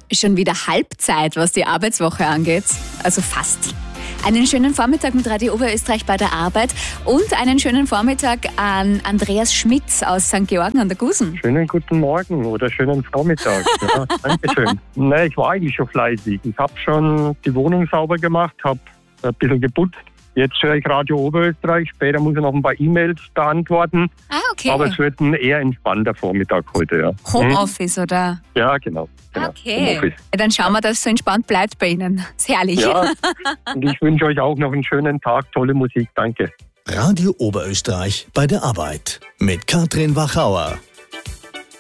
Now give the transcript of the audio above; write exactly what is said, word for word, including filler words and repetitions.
Schon wieder Halbzeit, was die Arbeitswoche angeht. Also fast. Einen schönen Vormittag mit Radio Oberösterreich bei der Arbeit und einen schönen Vormittag an Andreas Schmitz aus Sankt Georgen an der Gusen. Schönen guten Morgen oder schönen Vormittag. Ja, Dankeschön. Nee, ich war eigentlich schon fleißig. Ich habe schon die Wohnung sauber gemacht, habe ein bisschen geputzt. Jetzt höre ich Radio Oberösterreich. Später muss ich noch ein paar E-Mails beantworten. Ah, okay. Aber es wird ein eher entspannter Vormittag heute, ja. Homeoffice, hm? oder? Ja, genau. genau. Okay. Ja, dann schauen wir, dass es so entspannt bleibt bei Ihnen. Ist herrlich. Ja, und ich wünsche euch auch noch einen schönen Tag. Tolle Musik. Danke. Radio Oberösterreich bei der Arbeit mit Katrin Wachauer.